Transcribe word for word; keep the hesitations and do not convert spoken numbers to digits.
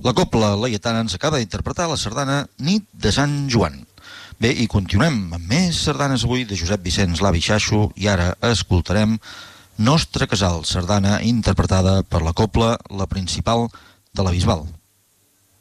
La Cobla Laietana ens acaba d'interpretar la sardana Nit de Sant Joan. Bé, i continuem amb més sardanes avui de Josep Vicenç Lavi Xaixo i ara escoltarem Nostre Casal, sardana interpretada per la Cobla La Principal de la Bisbal.